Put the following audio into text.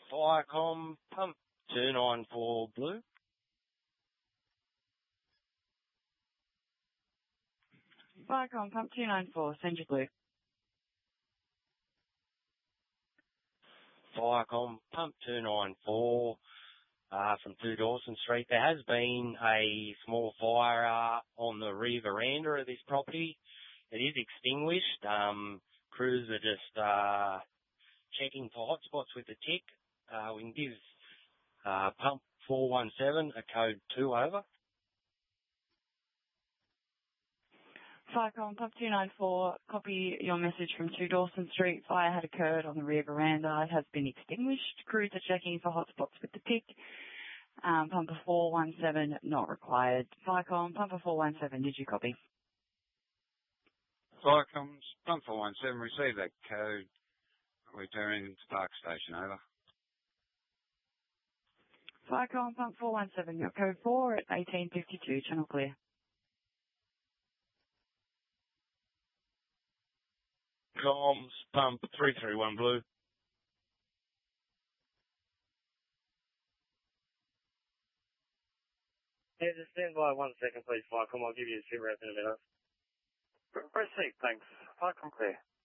Firecom, pump 294 blue. Firecom, pump 294, send your blue. Firecom, pump 294 from 2 Dawson Street. There has been a small fire on the rear veranda of this property. It is extinguished. Crews are just checking for hotspots with the tick. We can give pump 417 a code 2 over. Firecom, pump 294, copy your message from 2 Dawson Street. Fire had occurred on the rear veranda. It has been extinguished. Crews are checking for hotspots with the tick. Pumper 417 not required. Firecom, pumper 417, did you copy? Firecom, pump 417, receive that code. Returning to Park Station, over. Firecom, pump 417, got code 4 at 1852, channel clear. Comms, pump 331 blue. Yeah, just stand by 1 second, please, Firecom. I'll give you a sit rep in a minute. Proceed, thanks. Firecom clear.